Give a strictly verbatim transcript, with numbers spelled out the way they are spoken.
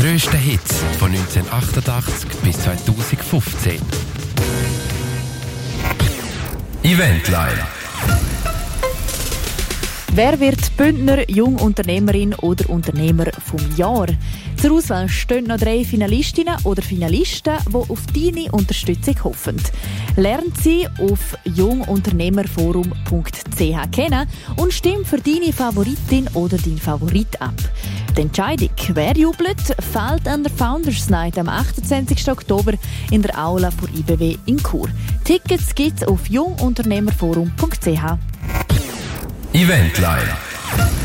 grössten Hits von neunzehnhundertachtundachtzig bis zweitausendfünfzehn. Eventline. Wer wird Bündner Jungunternehmerin oder Unternehmer vom Jahr? Zur Auswahl stehen noch drei Finalistinnen oder Finalisten, die auf deine Unterstützung hoffen. Lernt sie auf jungunternehmerforum punkt c h kennen und stimm für deine Favoritin oder deinen Favorit ab. Die Entscheidung, wer jubelt, fällt an der Founders Night am achtundzwanzigsten Oktober in der Aula von I B W in Chur. Tickets gibt's auf jungunternehmerforum punkt c h. Eventline.